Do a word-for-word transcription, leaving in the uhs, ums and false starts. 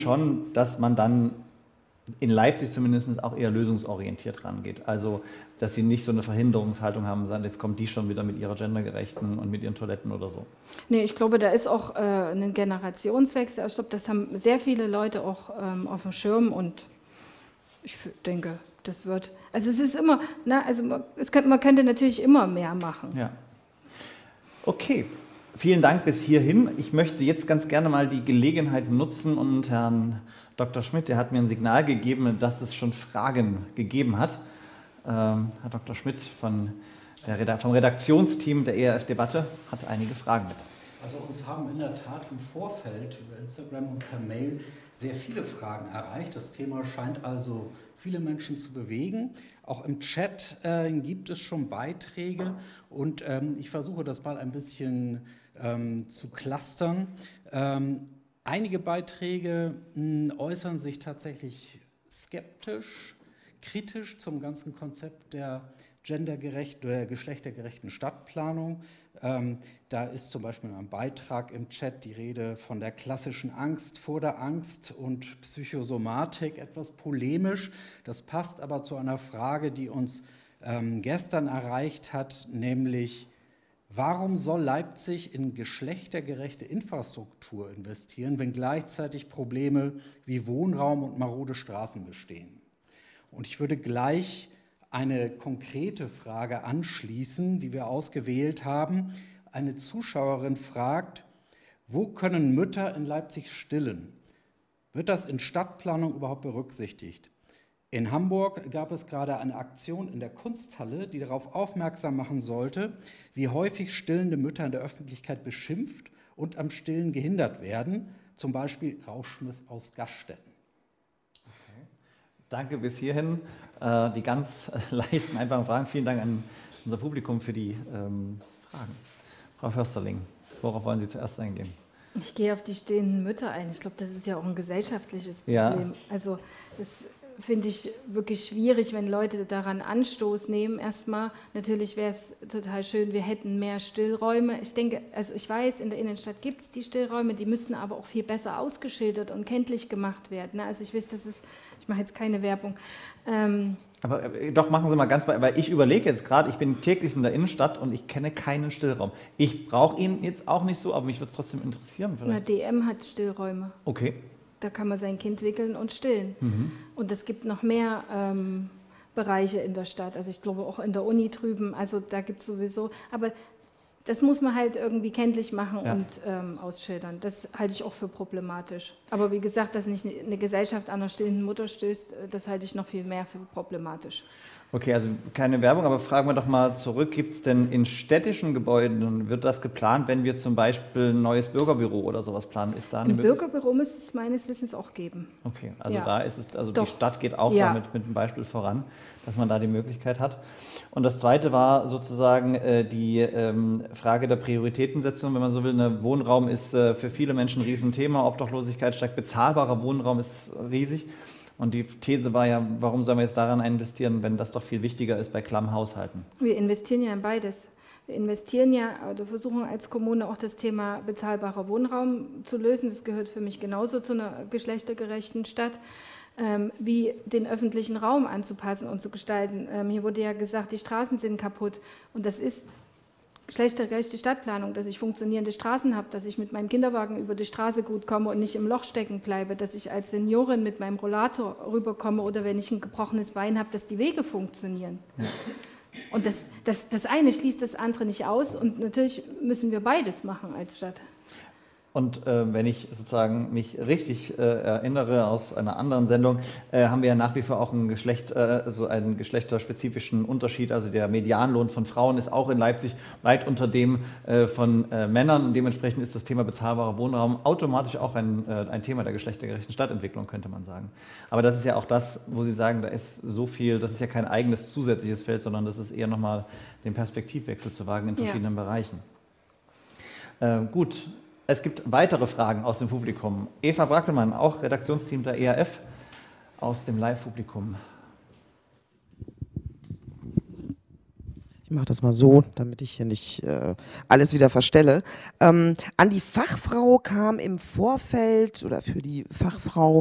schon, dass man dann in Leipzig zumindest auch eher lösungsorientiert rangeht. Also, dass sie nicht so eine Verhinderungshaltung haben, sagen, jetzt kommt die schon wieder mit ihrer gendergerechten und mit ihren Toiletten oder so. Nee, ich glaube, da ist auch äh, ein Generationswechsel. Ich glaube, das haben sehr viele Leute auch ähm, auf dem Schirm und ich denke, das wird, also es ist immer, na, also man, es könnte, man könnte natürlich immer mehr machen. Ja. Okay, vielen Dank bis hierhin. Ich möchte jetzt ganz gerne mal die Gelegenheit nutzen und Herrn Doktor Schmidt, der hat mir ein Signal gegeben, dass es schon Fragen gegeben hat. Ähm, Herr Doktor Schmidt von der, vom Redaktionsteam der E R F-Debatte hat einige Fragen mit. Also uns haben in der Tat im Vorfeld über Instagram und per Mail sehr viele Fragen erreicht. Das Thema scheint also viele Menschen zu bewegen. Auch im Chat äh, gibt es schon Beiträge und ähm, ich versuche das mal ein bisschen ähm, zu clustern. Ähm, einige Beiträge mh, äußern sich tatsächlich skeptisch, kritisch zum ganzen Konzept der gendergerechten oder geschlechtergerechten Stadtplanung. Ähm, da ist zum Beispiel in einem Beitrag im Chat die Rede von der klassischen Angst vor der Angst und Psychosomatik, etwas polemisch. Das passt aber zu einer Frage, die uns ähm, gestern erreicht hat, nämlich: Warum soll Leipzig in geschlechtergerechte Infrastruktur investieren, wenn gleichzeitig Probleme wie Wohnraum und marode Straßen bestehen? Und ich würde gleich eine konkrete Frage anschließen, die wir ausgewählt haben. Eine Zuschauerin fragt: Wo können Mütter in Leipzig stillen? Wird das in Stadtplanung überhaupt berücksichtigt? In Hamburg gab es gerade eine Aktion in der Kunsthalle, die darauf aufmerksam machen sollte, wie häufig stillende Mütter in der Öffentlichkeit beschimpft und am Stillen gehindert werden, zum Beispiel Rauschmiss aus Gaststätten. Okay. Danke bis hierhin. Äh, die ganz leichten, einfachen Fragen. Vielen Dank an unser Publikum für die ähm, Fragen. Frau Försterling, worauf wollen Sie zuerst eingehen? Ich gehe auf die stehenden Mütter ein. Ich glaube, das ist ja auch ein gesellschaftliches Problem. Ja. Also das finde ich wirklich schwierig, wenn Leute daran Anstoß nehmen. Erstmal, natürlich wäre es total schön, wir hätten mehr Stillräume. Ich denke, also ich weiß, in der Innenstadt gibt es die Stillräume, die müssten aber auch viel besser ausgeschildert und kenntlich gemacht werden. Also ich weiß, das ist, ich mache jetzt keine Werbung. Ähm, Aber äh, doch, machen Sie mal ganz, weil ich überlege jetzt gerade, ich bin täglich in der Innenstadt und ich kenne keinen Stillraum. Ich brauche ihn jetzt auch nicht so, aber mich würde es trotzdem interessieren. Na, D M hat Stillräume. Okay. Da kann man sein Kind wickeln und stillen. Mhm. Und es gibt noch mehr ähm, Bereiche in der Stadt. Also ich glaube auch in der Uni drüben. Also da gibt es sowieso. Aber das muss man halt irgendwie kenntlich machen Ja. und ähm, ausschildern. Das halte ich auch für problematisch. Aber wie gesagt, dass nicht eine Gesellschaft an einer stillenden Mutter stößt, das halte ich noch viel mehr für problematisch. Okay, also keine Werbung, aber fragen wir doch mal zurück, gibt es denn in städtischen Gebäuden, wird das geplant, wenn wir zum Beispiel ein neues Bürgerbüro oder sowas planen? Ist da eine Ein Möglichkeit? Bürgerbüro müsste es meines Wissens auch geben. Okay, also Ja. da ist es, also Doch. die Stadt geht auch Ja. damit mit dem Beispiel voran, dass man da die Möglichkeit hat. Und das Zweite war sozusagen äh, die ähm, Frage der Prioritätensetzung, wenn man so will. Ne, Wohnraum ist äh, für viele Menschen ein Riesenthema, Obdachlosigkeit steigt, bezahlbarer Wohnraum ist riesig. Und die These war ja, warum sollen wir jetzt daran investieren, wenn das doch viel wichtiger ist bei klammen Haushalten? Wir investieren ja in beides. Wir investieren ja, oder versuchen als Kommune auch das Thema bezahlbarer Wohnraum zu lösen. Das gehört für mich genauso zu einer geschlechtergerechten Stadt, ähm, wie den öffentlichen Raum anzupassen und zu gestalten. Ähm, hier wurde ja gesagt, die Straßen sind kaputt. Und das ist geschlechtergerechte Stadtplanung, dass ich funktionierende Straßen habe, dass ich mit meinem Kinderwagen über die Straße gut komme und nicht im Loch stecken bleibe, dass ich als Seniorin mit meinem Rollator rüberkomme oder wenn ich ein gebrochenes Bein habe, dass die Wege funktionieren. Ja. Und das, das, das eine schließt das andere nicht aus und natürlich müssen wir beides machen als Stadt. Und äh, wenn ich sozusagen mich richtig äh, erinnere aus einer anderen Sendung, äh, haben wir ja nach wie vor auch ein Geschlecht, äh, so einen geschlechterspezifischen Unterschied. Also der Medianlohn von Frauen ist auch in Leipzig weit unter dem äh, von äh, Männern. Und dementsprechend ist das Thema bezahlbarer Wohnraum automatisch auch ein, äh, ein Thema der geschlechtergerechten Stadtentwicklung, könnte man sagen. Aber das ist ja auch das, wo Sie sagen, da ist so viel, das ist ja kein eigenes zusätzliches Feld, sondern das ist eher nochmal den Perspektivwechsel zu wagen in verschiedenen ja. Bereichen. Äh, gut. Es gibt weitere Fragen aus dem Publikum. Eva Brackelmann, auch Redaktionsteam der E R F, aus dem Live-Publikum. Ich mache das mal so, damit ich hier nicht äh, alles wieder verstelle. Ähm, an die Fachfrau kam im Vorfeld oder für die Fachfrau